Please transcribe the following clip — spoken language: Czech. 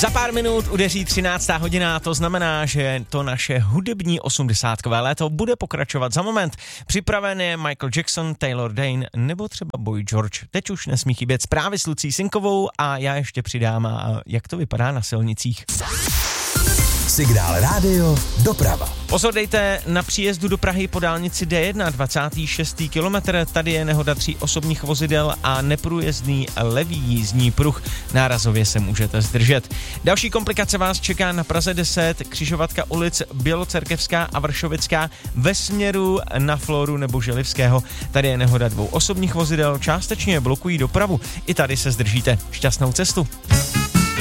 Za pár minut udeří 13. hodina, to znamená, že to naše hudební 80kové léto bude pokračovat za moment. Připraven je Michael Jackson, Taylor Dayne nebo třeba Boy George. Teď už nesmí chybět zprávy s Lucí Sinkovou a já ještě přidám, jak to vypadá na silnicích. Signál rádio doprava. Pozor dejte na příjezdu do Prahy po dálnici D1, 26. kilometr. Tady je nehoda 3 osobních vozidel a neprůjezdný levý jízdní pruh. Nárazově se můžete zdržet. Další komplikace vás čeká na Praze 10, křižovatka ulic Bělocerkevská a Vršovická ve směru na Floru nebo Želivského. Tady je nehoda 2 osobních vozidel, částečně blokují dopravu. I tady se zdržíte. Šťastnou cestu.